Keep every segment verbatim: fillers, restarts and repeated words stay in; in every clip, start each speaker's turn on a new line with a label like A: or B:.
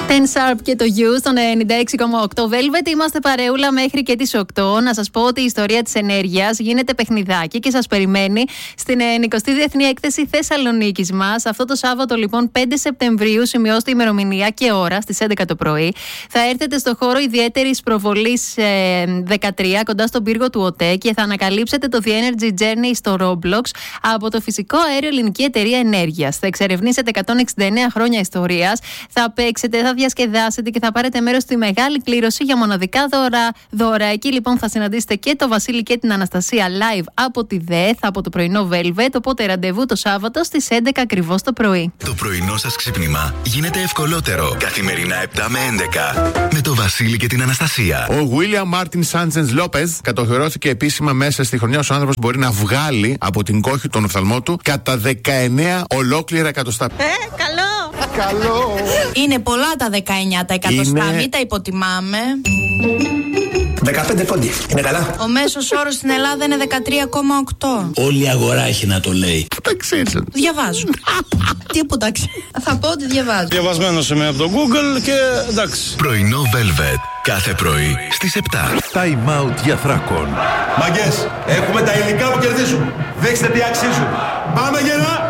A: Ten Sharp και το You στον ενενήντα έξι κόμμα οκτώ Velvet. Είμαστε παρεούλα μέχρι και τις οκτώ. Να σας πω ότι η ιστορία της ενέργειας γίνεται παιχνιδάκι και σας περιμένει στην εικοστή Διεθνή Έκθεση Θεσσαλονίκης μας. Αυτό το Σάββατο, λοιπόν, πέντε Σεπτεμβρίου, σημειώστε ημερομηνία και ώρα στις έντεκα το πρωί. Θα έρθετε στο χώρο ιδιαίτερης προβολής ε, δεκατρία κοντά στον πύργο του ΟΤΕ και θα ανακαλύψετε το The Energy Journey στο Roblox από το φυσικό αέριο Ελληνική Εταιρεία Ενέργειας. Θα εξερευνήσετε εκατόν εξήντα εννέα χρόνια ιστορίας, θα παίξετε, θα διασκεδάσετε και θα πάρετε μέρος στη μεγάλη κλήρωση για μοναδικά δώρα. δώρα. Εκεί λοιπόν θα συναντήσετε και το Βασίλη και την Αναστασία live από τη ΔΕΘ, από το πρωινό Velvet. Οπότε ραντεβού το Σάββατο στις έντεκα ακριβώς το πρωί.
B: Το πρωινό σας ξύπνημα γίνεται ευκολότερο. Καθημερινά επτά με έντεκα με το Βασίλη και την Αναστασία.
C: Ο Βίλιαμ Μάρτιν Σάντζενς Λόπεζ κατοχυρώθηκε επίσημα μέσα στη χρονιά ως ο άνθρωπος μπορεί να βγάλει από την κόχη τον οφθαλμό του κατά δεκαεννέα ολόκληρα εκατοστά.
D: Ε, καλό!
C: Καλό!
D: Είναι πολλά τα δεκαεννέα τα εκατοστά,
C: Είναι...
D: μην τα υποτιμάμε.
E: δεκαπέντε πόντι. Είναι καλά.
D: Ο μέσος όρος στην Ελλάδα είναι δεκατρία κόμμα οκτώ.
E: Όλη η αγορά έχει να το λέει.
C: Πού τα ξέρεις?
D: Διαβάζω. Τι που τα ξέρω. Θα πω ότι διαβάζω.
F: Διαβασμένος είμαι από το Google και εντάξει.
B: Πρωινό Velvet. Κάθε πρωί στις επτά.
G: Time out για Θράκον.
H: Μαγκές, έχουμε τα υλικά που κερδίζουν. Δείξτε τι αξίζουν. Πάμε γερά!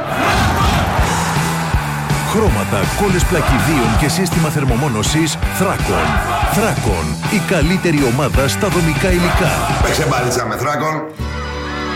G: Χρώματα, κόλλες πλακιδίων και σύστημα θερμομόνωσης Θράκον. Θράκον, η καλύτερη ομάδα στα δομικά υλικά.
H: Παίξε μπαλίτσα με Θράκον.